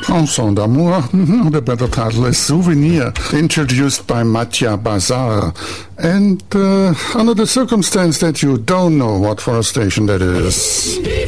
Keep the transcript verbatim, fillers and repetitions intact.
Chanson d'amour, the better title is Souvenir, introduced by Mattia Bazar. And uh, under the circumstance that you don't know what forestation that is.